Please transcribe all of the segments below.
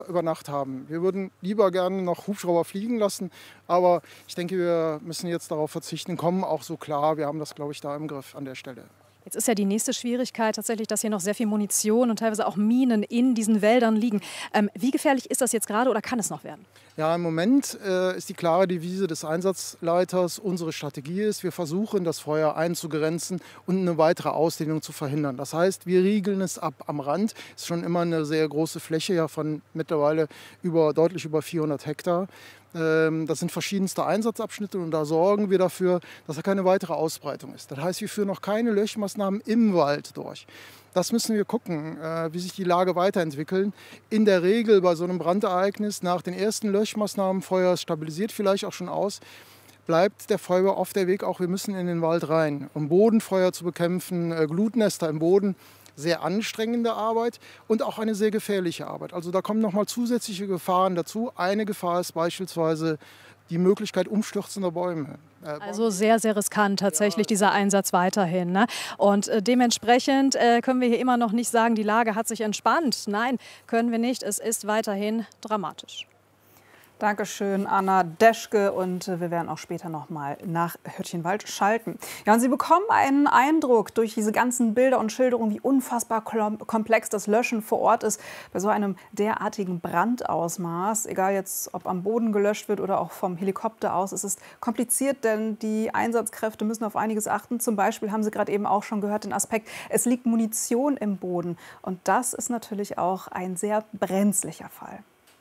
über Nacht haben. Wir würden lieber gerne noch Hubschrauber fliegen lassen, aber ich denke, wir müssen jetzt darauf verzichten, kommen auch so klar. Wir haben das, glaube ich, da im Griff an der Stelle. Jetzt ist ja die nächste Schwierigkeit tatsächlich, dass hier noch sehr viel Munition und teilweise auch Minen in diesen Wäldern liegen. Wie gefährlich ist das jetzt gerade oder kann es noch werden? Ja, im Moment ist die klare Devise des Einsatzleiters, unsere Strategie ist, wir versuchen, das Feuer einzugrenzen und eine weitere Ausdehnung zu verhindern. Das heißt, wir riegeln es ab am Rand. Ist schon immer eine sehr große Fläche, ja von mittlerweile deutlich über 400 Hektar. Das sind verschiedenste Einsatzabschnitte und da sorgen wir dafür, dass da keine weitere Ausbreitung ist. Das heißt, wir führen noch keine Löschmaßnahmen im Wald durch. Das müssen wir gucken, wie sich die Lage weiterentwickelt. In der Regel bei so einem Brandereignis nach den ersten Löschmaßnahmen, Feuer stabilisiert vielleicht auch schon aus, bleibt der Feuerwehr oft der Weg auch, wir müssen in den Wald rein, um Bodenfeuer zu bekämpfen, Glutnester im Boden. Sehr anstrengende Arbeit und auch eine sehr gefährliche Arbeit. Also da kommen noch mal zusätzliche Gefahren dazu. Eine Gefahr ist beispielsweise die Möglichkeit umstürzender Bäume. Also sehr, sehr riskant tatsächlich dieser Einsatz weiterhin. Ne? Und dementsprechend können wir hier immer noch nicht sagen, die Lage hat sich entspannt. Nein, können wir nicht. Es ist weiterhin dramatisch. Dankeschön, Anna Deschke. Und wir werden auch später noch mal nach Hürtchenwald schalten. Ja, und Sie bekommen einen Eindruck durch diese ganzen Bilder und Schilderungen, wie unfassbar komplex das Löschen vor Ort ist bei so einem derartigen Brandausmaß. Egal jetzt, ob am Boden gelöscht wird oder auch vom Helikopter aus. Es ist kompliziert, denn die Einsatzkräfte müssen auf einiges achten. Zum Beispiel haben Sie gerade eben auch schon gehört, den Aspekt, es liegt Munition im Boden. Und das ist natürlich auch ein sehr brenzlicher Fall.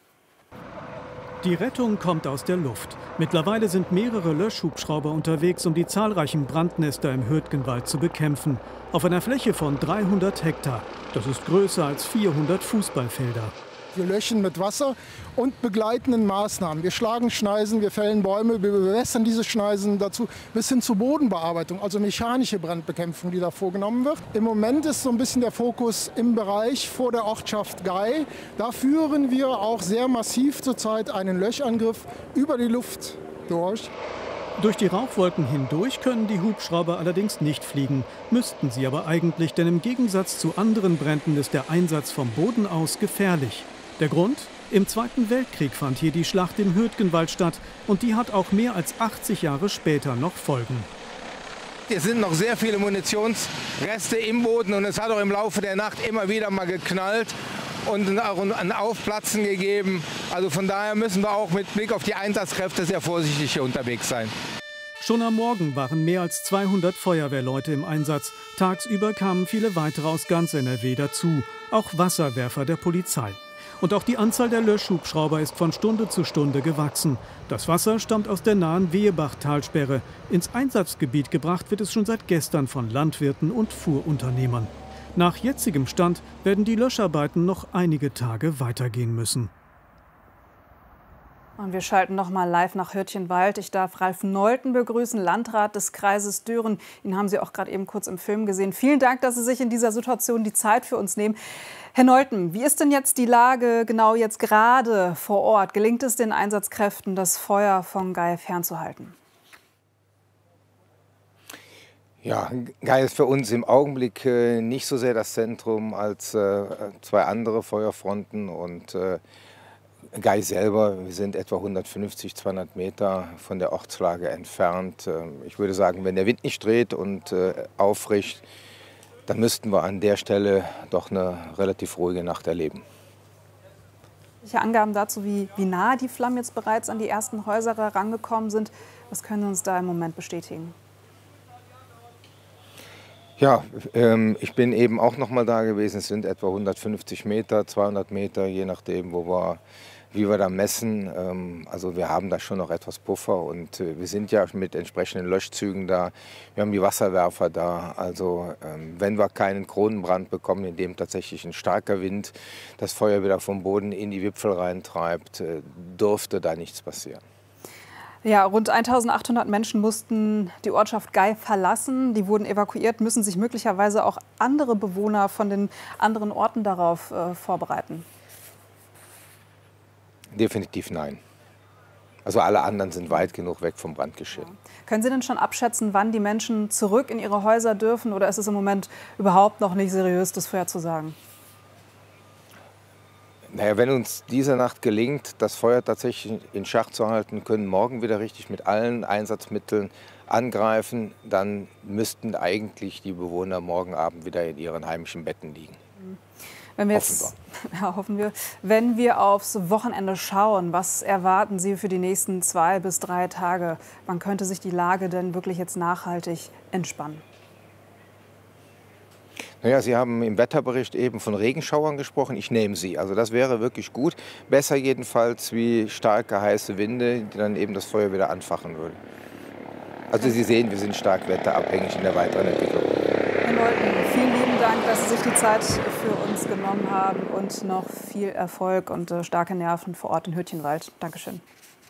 Die Rettung kommt aus der Luft. Mittlerweile sind mehrere Löschhubschrauber unterwegs, um die zahlreichen Brandnester im Hürtgenwald zu bekämpfen. Auf einer Fläche von 300 Hektar. Das ist größer als 400 Fußballfelder. Wir löschen mit Wasser und begleitenden Maßnahmen. Wir schlagen Schneisen, wir fällen Bäume, wir bewässern diese Schneisen dazu bis hin zur Bodenbearbeitung, also mechanische Brandbekämpfung, die da vorgenommen wird. Im Moment ist so ein bisschen der Fokus im Bereich vor der Ortschaft Gay. Da führen wir auch sehr massiv zurzeit einen Löschangriff über die Luft durch. Durch die Rauchwolken hindurch können die Hubschrauber allerdings nicht fliegen. Müssten sie aber eigentlich, denn im Gegensatz zu anderen Bränden ist der Einsatz vom Boden aus gefährlich. Der Grund? Im Zweiten Weltkrieg fand hier die Schlacht im Hürtgenwald statt und die hat auch mehr als 80 Jahre später noch Folgen. Es sind noch sehr viele Munitionsreste im Boden und es hat auch im Laufe der Nacht immer wieder mal geknallt und auch ein Aufplatzen gegeben. Also von daher müssen wir auch mit Blick auf die Einsatzkräfte sehr vorsichtig hier unterwegs sein. Schon am Morgen waren mehr als 200 Feuerwehrleute im Einsatz. Tagsüber kamen viele weitere aus ganz NRW dazu, auch Wasserwerfer der Polizei. Und auch die Anzahl der Löschhubschrauber ist von Stunde zu Stunde gewachsen. Das Wasser stammt aus der nahen Wehebach-Talsperre. Ins Einsatzgebiet gebracht wird es schon seit gestern von Landwirten und Fuhrunternehmern. Nach jetzigem Stand werden die Löscharbeiten noch einige Tage weitergehen müssen. Und wir schalten noch mal live nach Hürtchenwald. Ich darf Ralf Nolten begrüßen, Landrat des Kreises Düren. Ihn haben Sie auch gerade eben kurz im Film gesehen. Vielen Dank, dass Sie sich in dieser Situation die Zeit für uns nehmen. Herr Nolten, wie ist denn jetzt die Lage genau jetzt gerade vor Ort? Gelingt es den Einsatzkräften, das Feuer von Gay fernzuhalten? Ja, Gay ist für uns im Augenblick nicht so sehr das Zentrum als zwei andere Feuerfronten. Und Gay selber, wir sind etwa 150, 200 Meter von der Ortslage entfernt. Ich würde sagen, wenn der Wind nicht dreht und aufricht, dann müssten wir an der Stelle doch eine relativ ruhige Nacht erleben. Welche Angaben dazu, wie nah die Flammen jetzt bereits an die ersten Häuser herangekommen sind? Was können Sie uns da im Moment bestätigen? Ja, ich bin eben auch noch mal da gewesen. Es sind etwa 150 Meter, 200 Meter, je nachdem, wie wir da messen. Also wir haben da schon noch etwas Puffer und wir sind ja mit entsprechenden Löschzügen da. Wir haben die Wasserwerfer da. Also wenn wir keinen Kronenbrand bekommen, in dem tatsächlich ein starker Wind das Feuer wieder vom Boden in die Wipfel reintreibt, dürfte da nichts passieren. Ja, rund 1800 Menschen mussten die Ortschaft Gay verlassen. Die wurden evakuiert. Müssen sich möglicherweise auch andere Bewohner von den anderen Orten darauf vorbereiten? Definitiv nein. Also alle anderen sind weit genug weg vom Brandgeschehen. Ja. Können Sie denn schon abschätzen, wann die Menschen zurück in ihre Häuser dürfen? Oder ist es im Moment überhaupt noch nicht seriös, das vorherzusagen? Naja, wenn uns diese Nacht gelingt, das Feuer tatsächlich in Schach zu halten, können morgen wieder richtig mit allen Einsatzmitteln angreifen, dann müssten eigentlich die Bewohner morgen Abend wieder in ihren heimischen Betten liegen. Wenn wir jetzt, ja, hoffen wir. Wenn wir aufs Wochenende schauen, was erwarten Sie für die nächsten 2 bis 3 Tage? Wann könnte sich die Lage denn wirklich jetzt nachhaltig entspannen? Naja, Sie haben im Wetterbericht eben von Regenschauern gesprochen. Ich nehme sie. Also das wäre wirklich gut. Besser jedenfalls wie starke, heiße Winde, die dann eben das Feuer wieder anfachen würden. Also Sie sehen, wir sind stark wetterabhängig in der weiteren Entwicklung. Herr Neuten, vielen lieben Dank, dass Sie sich die Zeit für uns genommen haben und noch viel Erfolg und starke Nerven vor Ort in Hürtchenwald. Dankeschön.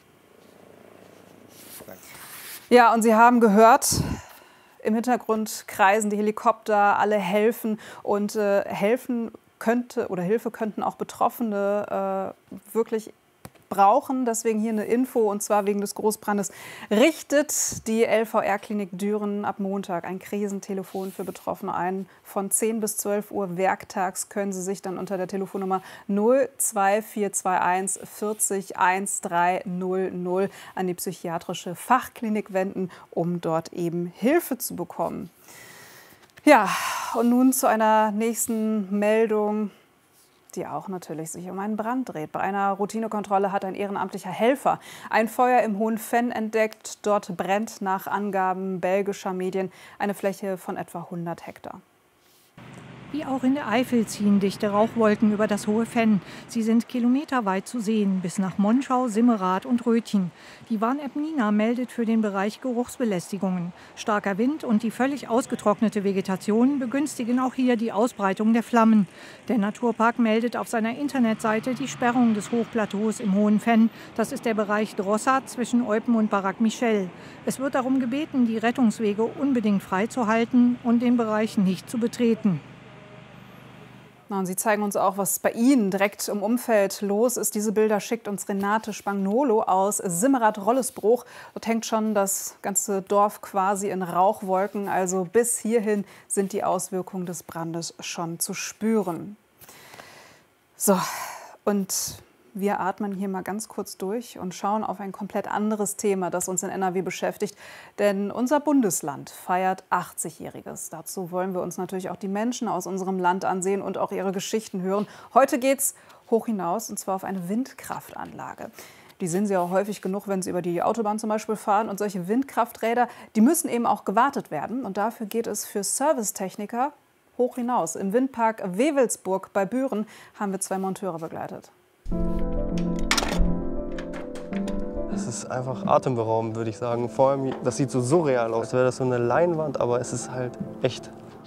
Danke. Ja, und Sie haben gehört, im Hintergrund kreisen die Helikopter, alle helfen und Hilfe könnten auch Betroffene wirklich brauchen. Deswegen hier eine Info, und zwar wegen des Großbrandes richtet die LVR-Klinik Düren ab Montag ein Krisentelefon für Betroffene ein. Von 10 bis 12 Uhr werktags können Sie sich dann unter der Telefonnummer 02421 40 1300 an die psychiatrische Fachklinik wenden, um dort eben Hilfe zu bekommen. Ja, und nun zu einer nächsten Meldung, die auch natürlich sich um einen Brand dreht. Bei einer Routinekontrolle hat ein ehrenamtlicher Helfer ein Feuer im Hohenfenn entdeckt. Dort brennt nach Angaben belgischer Medien eine Fläche von etwa 100 Hektar. Wie auch in der Eifel ziehen dichte Rauchwolken über das Hohe Fenn. Sie sind kilometerweit zu sehen, bis nach Monschau, Simmerath und Rötchen. Die Warn-App Nina meldet für den Bereich Geruchsbelästigungen. Starker Wind und die völlig ausgetrocknete Vegetation begünstigen auch hier die Ausbreitung der Flammen. Der Naturpark meldet auf seiner Internetseite die Sperrung des Hochplateaus im Hohen Fenn. Das ist der Bereich Drossard zwischen Eupen und Barak Michel. Es wird darum gebeten, die Rettungswege unbedingt freizuhalten und den Bereich nicht zu betreten. Und Sie zeigen uns auch, was bei Ihnen direkt im Umfeld los ist. Diese Bilder schickt uns Renate Spagnolo aus Simmerath-Rollesbruch. Dort hängt schon das ganze Dorf quasi in Rauchwolken. Also bis hierhin sind die Auswirkungen des Brandes schon zu spüren. So, und wir atmen hier mal ganz kurz durch und schauen auf ein komplett anderes Thema, das uns in NRW beschäftigt. Denn unser Bundesland feiert 80-Jähriges. Dazu wollen wir uns natürlich auch die Menschen aus unserem Land ansehen und auch ihre Geschichten hören. Heute geht's hoch hinaus, und zwar auf eine Windkraftanlage. Die sehen Sie auch häufig genug, wenn Sie über die Autobahn zum Beispiel fahren. Und solche Windkrafträder, die müssen eben auch gewartet werden. Und dafür geht es für Servicetechniker hoch hinaus. Im Windpark Wewelsburg bei Büren haben wir 2 Monteure begleitet. Es ist einfach atemberaubend, würde ich sagen. Vor allem, das sieht so surreal aus, als wäre das so eine Leinwand, aber es ist halt echt.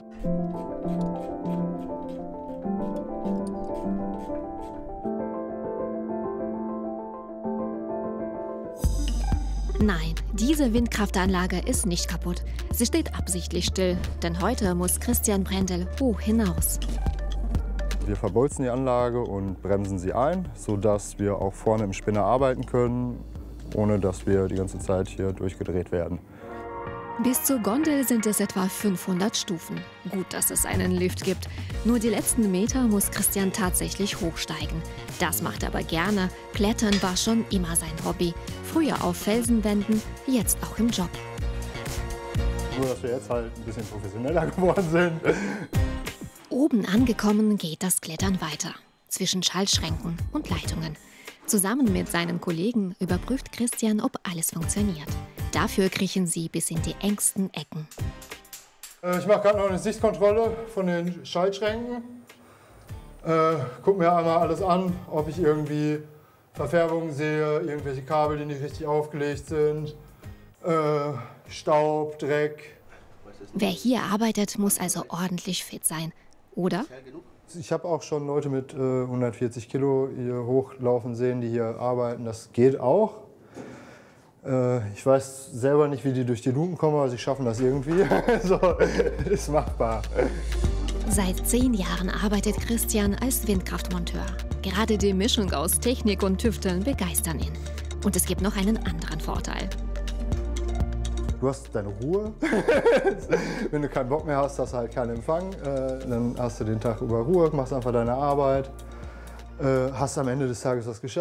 Nein, diese Windkraftanlage ist nicht kaputt. Sie steht absichtlich still, denn heute muss Christian Brendel hoch hinaus. Wir verbolzen die Anlage und bremsen sie ein, sodass wir auch vorne im Spinner arbeiten können, ohne dass wir die ganze Zeit hier durchgedreht werden. Bis zur Gondel sind es etwa 500 Stufen. Gut, dass es einen Lift gibt. Nur die letzten Meter muss Christian tatsächlich hochsteigen. Das macht er aber gerne. Klettern war schon immer sein Hobby. Früher auf Felsenwänden, jetzt auch im Job. Nur, dass wir jetzt halt ein bisschen professioneller geworden sind. Oben angekommen geht das Klettern weiter. Zwischen Schaltschränken und Leitungen. Zusammen mit seinen Kollegen überprüft Christian, ob alles funktioniert. Dafür kriechen sie bis in die engsten Ecken. Ich mache gerade noch eine Sichtkontrolle von den Schaltschränken. Guck mir einmal alles an, ob ich irgendwie Verfärbungen sehe, irgendwelche Kabel, die nicht richtig aufgelegt sind, Staub, Dreck. Wer hier arbeitet, muss also ordentlich fit sein. Oder? Ich habe auch schon Leute mit 140 Kilo hier hochlaufen sehen, die hier arbeiten. Das geht auch. Ich weiß selber nicht, wie die durch die Luken kommen, aber sie schaffen das irgendwie. So, ist machbar. Seit 10 Jahren arbeitet Christian als Windkraftmonteur. Gerade die Mischung aus Technik und Tüfteln begeistern ihn. Und es gibt noch einen anderen Vorteil. Du hast deine Ruhe. Wenn du keinen Bock mehr hast, hast du halt keinen Empfang. Dann hast du den Tag über Ruhe, machst einfach deine Arbeit. hast am Ende des Tages was geschafft.